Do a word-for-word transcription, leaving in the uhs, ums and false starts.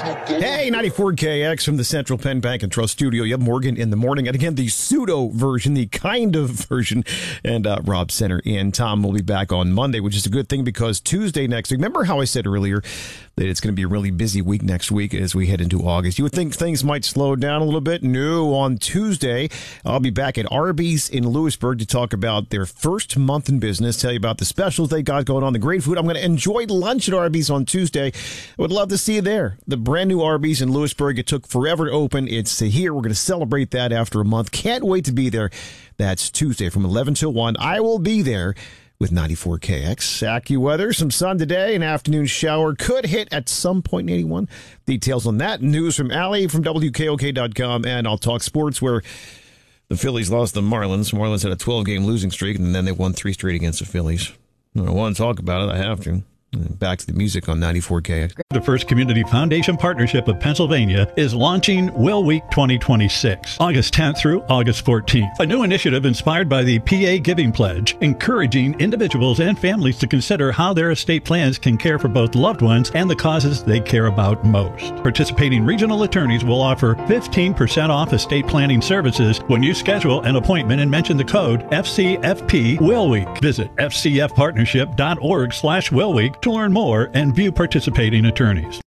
Hey, ninety-four K X from the Central Penn Bank and Trust Studio. You have Morgan in the morning. And again, the pseudo version, the kind of version. And uh, Rob Center and Tom will be back on Monday, which is a good thing because Tuesday next week. Remember how I said earlier that it's going to be a really busy week next week as we head into August. You would think things might slow down a little bit. No, on Tuesday, I'll be back at Arby's in Lewisburg to talk about their first month in business, tell you about the specials they got going on, the great food. I'm going to enjoy lunch at Arby's on Tuesday. I would love to see you there. The brand new Arby's in Lewisburg. It took forever to open. It's here. We're going to celebrate that after a month. Can't wait to be there. That's Tuesday from eleven till one. I will be there with ninety-four K X. AccuWeather, some sun today, an afternoon shower could hit at some point in eighty-one. Details on that. News from Allie from W K O K dot com, and I'll talk sports where the Phillies lost the Marlins. Marlins had a twelve-game losing streak, and then they won three straight against the Phillies. I don't want to talk about it. I have to. Back to the music on ninety-four K X. The First Community Foundation Partnership of Pennsylvania is launching Will Week twenty twenty-six, August tenth through August fourteenth. A new initiative inspired by the P A Giving Pledge, encouraging individuals and families to consider how their estate plans can care for both loved ones and the causes they care about most. Participating regional attorneys will offer fifteen percent off estate planning services when you schedule an appointment and mention the code F C F P Will Week. Visit f c f partnership dot org slash will week to learn more and view participating attorneys.